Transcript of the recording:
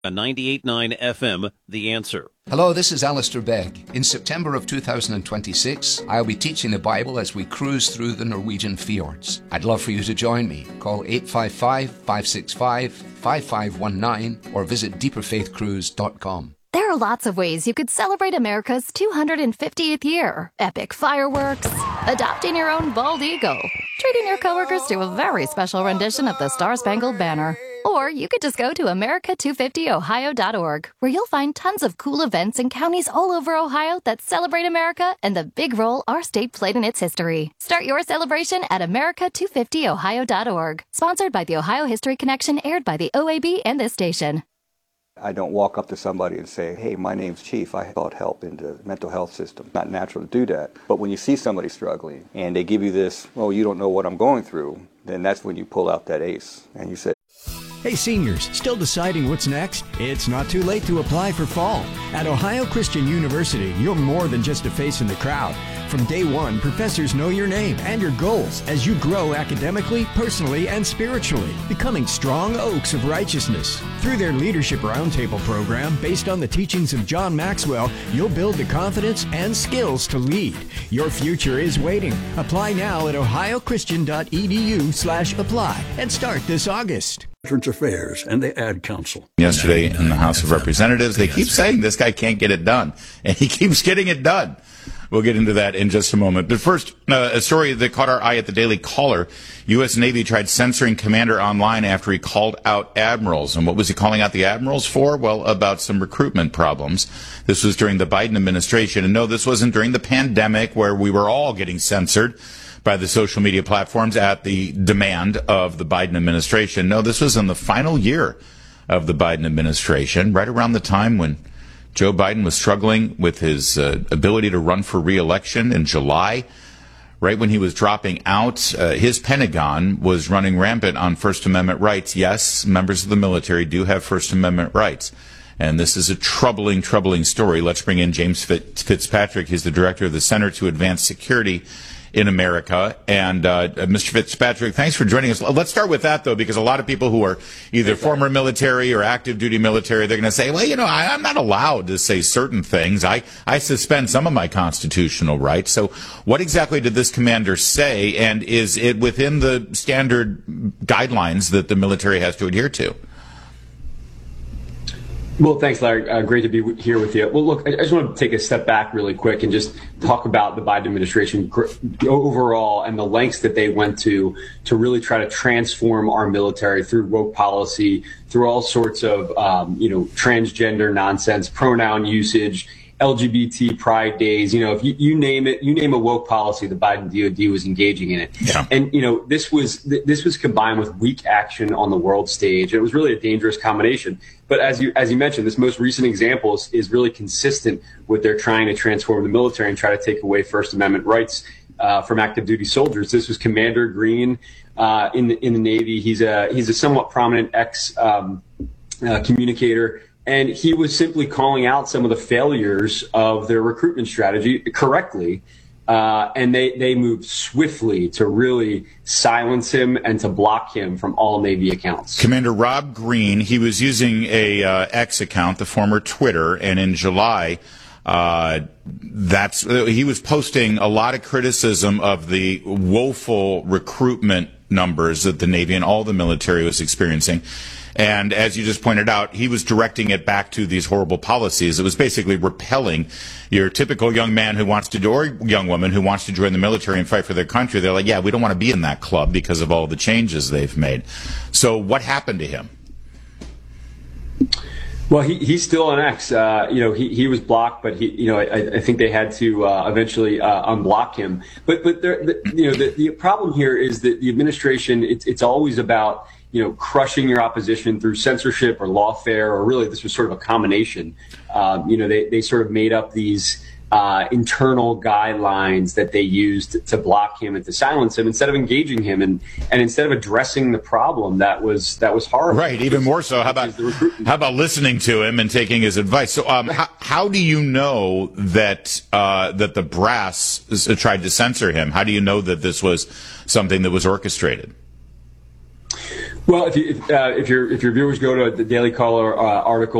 98.9 FM, The Answer. Hello, this is Alistair Begg. In September of 2026, I'll be teaching the Bible as we cruise through the Norwegian fjords. I'd love for you to join me. Call 855-565-5519 or visit deeperfaithcruise.com. There are lots of ways you could celebrate America's 250th year. Epic fireworks, adopting your own bald eagle, treating your coworkers to a very special rendition of the Star-Spangled Banner. Or you could just go to America250ohio.org, where you'll find tons of cool events in counties all over Ohio that celebrate America and the big role our state played in its history. Start your celebration at America250ohio.org. Sponsored by the Ohio History Connection, aired by the OAB and this station. I don't walk up to somebody and say, hey, my name's Chief, I sought help in the mental health system. Not natural to do that. But when you see somebody struggling and they give you this, oh, you don't know what I'm going through, then that's when you pull out that ace and you say, hey seniors, still deciding what's next? It's not too late to apply for fall. At Ohio Christian University, you're more than just a face in the crowd. From day one, professors know your name and your goals as you grow academically, personally, and spiritually, becoming strong oaks of righteousness. Through their Leadership Roundtable program, based on the teachings of John Maxwell, you'll build the confidence and skills to lead. Your future is waiting. Apply now at ohiochristian.edu/apply and start this August. Veterans Affairs and the Ad Council. Yesterday in the House of Representatives, they keep saying this guy can't get it done, and he keeps getting it done. We'll get into that in just a moment. But first, a story that caught our eye at the Daily Caller. U.S. Navy tried censoring Commander online after he called out admirals. And what was he calling out the admirals for? Well, about some recruitment problems. This was during the Biden administration. And no, this wasn't during the pandemic where we were all getting censored by the social media platforms at the demand of the Biden administration. No, this was in the final year of the Biden administration, right around the time when Joe Biden was struggling with his ability to run for re-election in July. Right when he was dropping out, his Pentagon was running rampant on First Amendment rights. Yes, members of the military do have First Amendment rights. And this is a troubling, troubling story. Let's bring in James Fitzpatrick. He's the director of the Center to Advance Security in America. And Mr. Fitzpatrick, thanks for joining us. Let's start with that, though, because a lot of people who are either former military or active duty military, they're going to say, well, you know, I'm not allowed to say certain things. I suspend some of my constitutional rights. So what exactly did this commander say, and is it within the standard guidelines that the military has to adhere to? Well, thanks, Larry. Great to be here with you. Well, look, I just want to take a step back really quick and just talk about the Biden administration overall and the lengths that they went to really try to transform our military through woke policy, through all sorts of, transgender nonsense, pronoun usage, LGBT pride days. If you name it, you name a woke policy, the Biden DOD was engaging in it. Yeah. And, this was combined with weak action on the world stage. It was really a dangerous combination. But as you mentioned, this most recent example is really consistent with their trying to transform the military and try to take away First Amendment rights from active duty soldiers. This was Commander Green in the Navy. He's a somewhat prominent ex communicator. And he was simply calling out some of the failures of their recruitment strategy correctly. And they moved swiftly to really silence him and to block him from all Navy accounts. Commander Rob Green, he was using a X account, the former Twitter, and in July, he was posting a lot of criticism of the woeful recruitment numbers that the Navy and all the military was experiencing. And as you just pointed out, he was directing it back to these horrible policies. It was basically repelling your typical young man who wants to, or young woman who wants to join the military and fight for their country. They're like, yeah, we don't want to be in that club because of all the changes they've made. So what happened to him? Well, he's still on X. He was blocked, but I think they had to eventually unblock him. But the problem here is that the administration, it's always about crushing your opposition through censorship or lawfare, or really this was sort of a combination. They sort of made up these internal guidelines that they used to block him and to silence him instead of engaging him and instead of addressing the problem that was horrible. Right. Even more so. How about listening to him and taking his advice? So how do you know that the brass tried to censor him? How do you know that this was something that was orchestrated? Well, if your viewers go to the Daily Caller article